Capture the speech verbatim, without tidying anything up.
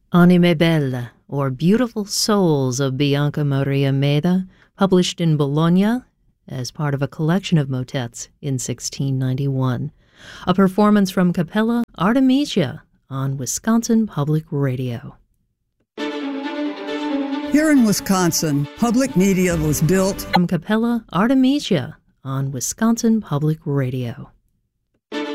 Anime Belle, or Beautiful Souls of Bianca Maria Meda, published in Bologna as part of a collection of motets in sixteen ninety-one. A performance from Capella Artemisia on Wisconsin Public Radio. Here in Wisconsin, public media was built from Capella Artemisia on Wisconsin Public Radio.